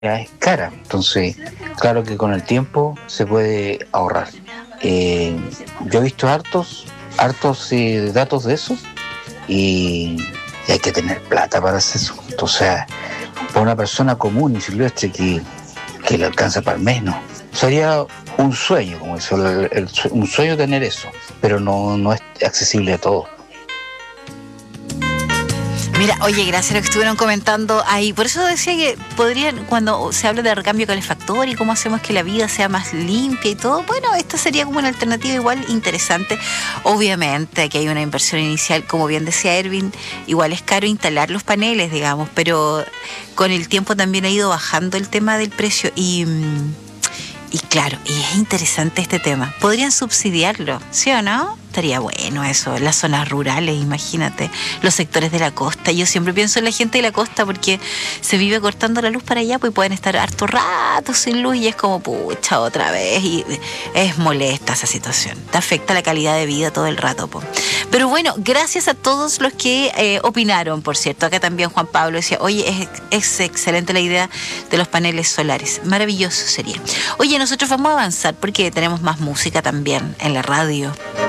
es cara. Entonces, claro que con el tiempo se puede ahorrar. Eh, yo he visto hartos datos de eso y, y hay que tener plata para hacer eso. Entonces, para una persona común y silvestre que le alcanza para el mes, no. Sería un sueño, como eso, un sueño tener eso, pero no es accesible a todos. Mira, oye, gracias a lo que estuvieron comentando ahí. Por eso decía que podrían, cuando se habla de recambio calefactor y cómo hacemos que la vida sea más limpia y todo, bueno, esta sería como una alternativa igual interesante. Obviamente que hay una inversión inicial, como bien decía Erwin, igual es caro instalar los paneles, digamos, pero con el tiempo también ha ido bajando el tema del precio y claro, y es interesante este tema. ¿Podrían subsidiarlo? ¿Sí o no? Estaría bueno eso, las zonas rurales, imagínate, los sectores de la costa. Yo siempre pienso en la gente de la costa porque se vive cortando la luz para allá, pues pueden estar harto rato sin luz y es como, pucha, otra vez. Y es molesta esa situación. Te afecta la calidad de vida todo el rato, po. Pero bueno, gracias a todos los que opinaron, por cierto. Acá también Juan Pablo decía, oye, es excelente la idea de los paneles solares. Maravilloso sería. Oye, nosotros vamos a avanzar porque tenemos más música también en la radio.